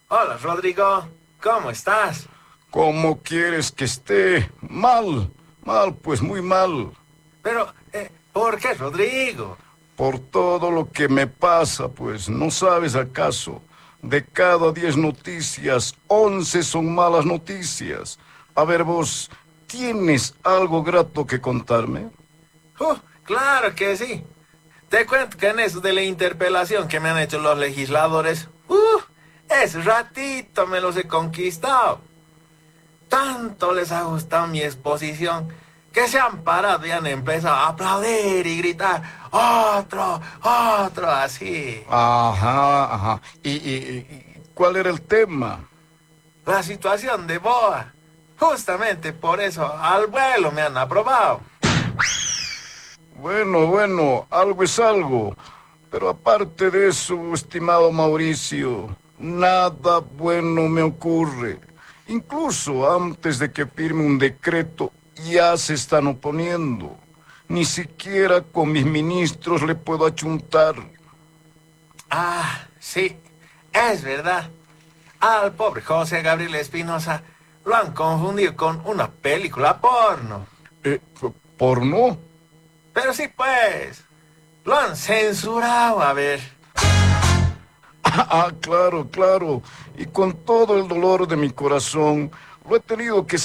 Hola, Rodrigo. ¿Cómo estás? ¿Cómo quieres que esté? Mal, mal, pues muy mal. Pero, ¿por qué, Rodrigo? Por todo lo que me pasa, pues, ¿no sabes acaso? De cada 10 noticias, 11 son malas noticias. A ver, vos, ¿tienes algo grato que contarme? Claro que sí. Te cuento que en eso de la interpelación que me han hecho los legisladores, ese ratito me los he conquistado. Tanto les ha gustado mi exposición que se han parado y han empezado a aplaudir y gritar, otro, otro, así. Ajá, ajá. ¿Y cuál era el tema? La situación de Boa. Justamente por eso al vuelo me han aprobado. Bueno, bueno, algo es algo. Pero aparte de eso, estimado Mauricio, nada bueno me ocurre. Incluso antes de que firme un decreto, ya se están oponiendo. Ni siquiera con mis ministros le puedo achuntar. Ah, sí, es verdad. Al pobre José Gabriel Espinosa lo han confundido con una película porno. ¿Porno? Pero sí, pues, lo han censurado, a ver. Ah, claro, claro. Y con todo el dolor de mi corazón, lo he tenido que